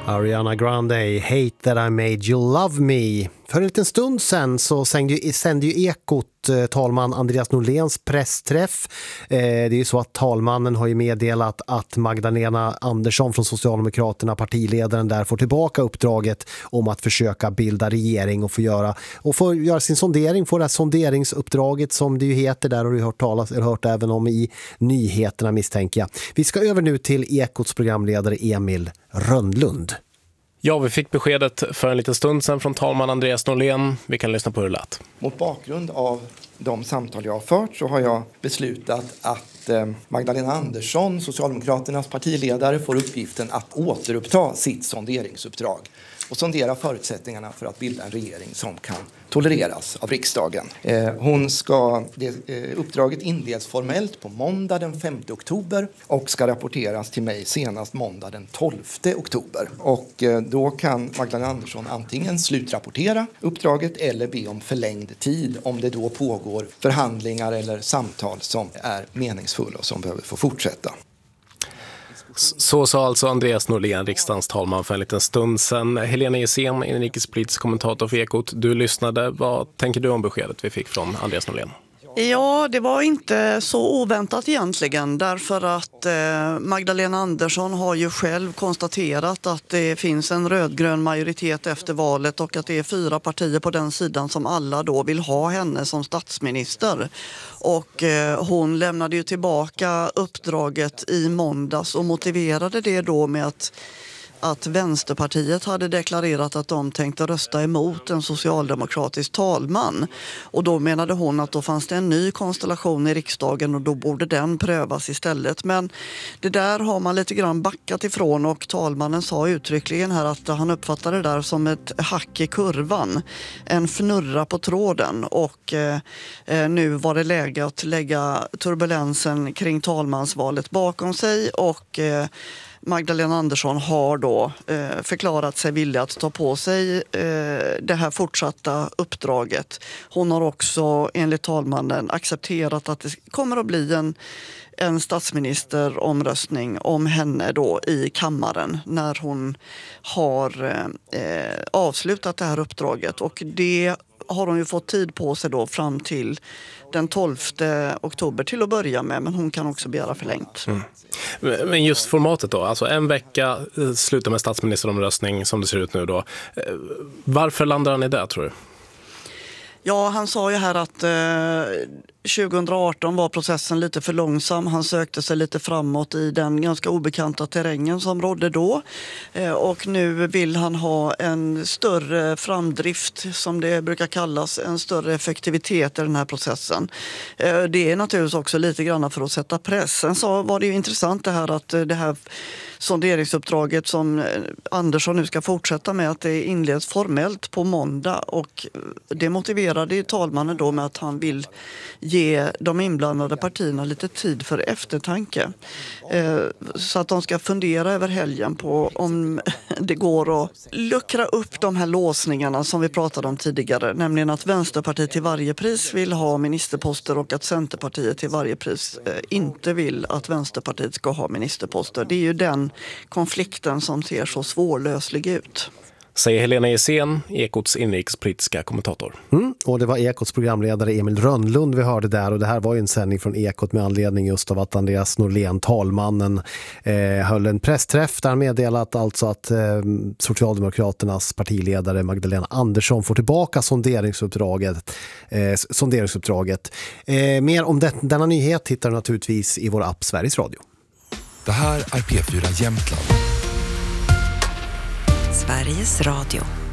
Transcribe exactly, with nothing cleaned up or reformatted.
Ariana Grande, Hate That I Made You Love Me. För en liten stund sen så sände ju Ekot talman Andreas Norléns pressträff. Det är ju så att talmannen har ju meddelat att Magdalena Andersson från Socialdemokraterna, partiledaren där, får tillbaka uppdraget om att försöka bilda regering och få göra, och få göra sin sondering, få det här sonderingsuppdraget som det ju heter där, och du har hört, talas, eller hört även om i nyheterna, misstänker jag. Vi ska över nu till Ekots programledare Emil Rönnlund. Ja, vi fick beskedet för en liten stund sedan från talman Andreas Norlén. Vi kan lyssna på hur det lät. Mot bakgrund av de samtal jag har fört så har jag beslutat att eh, Magdalena Andersson, Socialdemokraternas partiledare, får uppgiften att återuppta sitt sonderingsuppdrag och sondera förutsättningarna för att bilda en regering som kan tolereras av riksdagen. Eh, hon ska, det, eh, uppdraget inleds formellt på måndag den femte oktober och ska rapporteras till mig senast måndag den tolfte oktober. Och eh, då kan Magdalena Andersson antingen slutrapportera uppdraget eller be om förlängd tid om det då pågår förhandlingar eller samtal som är meningsfulla och som behöver få fortsätta. Så sa alltså Andreas Norlén, riksdagens talman, för en liten stund sedan. Helena Gissén, inrikespolitisk kommentator för Ekot. Du lyssnade. Vad tänker du om beskedet vi fick från Andreas Norlén? Ja, det var inte så oväntat egentligen, därför att eh, Magdalena Andersson har ju själv konstaterat att det finns en rödgrön majoritet efter valet och att det är fyra partier på den sidan som alla då vill ha henne som statsminister. Och eh, hon lämnade ju tillbaka uppdraget i måndags och motiverade det då med att att Vänsterpartiet hade deklarerat att de tänkte rösta emot en socialdemokratisk talman. Och då menade hon att då fanns det en ny konstellation i riksdagen och då borde den prövas istället. Men det där har man lite grann backat ifrån, och talmannen sa uttryckligen här att han uppfattade det där som ett hack i kurvan, en fnurra på tråden, och eh, nu var det läge att lägga turbulensen kring talmansvalet bakom sig, och eh, Magdalena Andersson har då eh, förklarat sig villig att ta på sig eh, det här fortsatta uppdraget. Hon har också enligt talmannen accepterat att det kommer att bli en, en statsministeromröstning om henne då i kammaren när hon har eh, avslutat det här uppdraget, och det har hon ju fått tid på sig då fram till den tolfte oktober till att börja med, men hon kan också begära förlängt. Mm. Men just formatet då, alltså en vecka slutar med statsministeromröstning som det ser ut nu då. Varför landar han i det, tror du? Ja, han sa ju här att eh, tjugo arton var processen lite för långsam. Han sökte sig lite framåt i den ganska obekanta terrängen som rådde då. Eh, och nu vill han ha en större framdrift, som det brukar kallas, en större effektivitet i den här processen. Eh, det är naturligtvis också lite grann för att sätta press. Sen så var det ju intressant det här att det här sonderingsuppdraget som Andersson nu ska fortsätta med, att det inleds formellt på måndag, och det motiverade ju talmannen då med att han vill ge de inblandade partierna lite tid för eftertanke, eh, så att de ska fundera över helgen på om det går att luckra upp de här låsningarna som vi pratade om tidigare, nämligen att Vänsterpartiet till varje pris vill ha ministerposter och att Centerpartiet till varje pris eh, inte vill att Vänsterpartiet ska ha ministerposter. Det är ju den konflikten som ser så svårlöslig ut. Säger Helena Gissén, Ekots inrikespolitiska kommentator. Mm, och det var Ekots programledare Emil Rönnlund vi hörde där, och det här var ju en sändning från Ekot med anledning just av att Andreas Norlén, talmannen, eh, höll en pressträff där han meddelat alltså att eh, Socialdemokraternas partiledare Magdalena Andersson får tillbaka sonderingsuppdraget. Eh, sonderingsuppdraget. Eh, mer om det, denna nyhet hittar du naturligtvis i vår app Sveriges Radio. Det här är P fyra Jämtland. Sveriges Radio.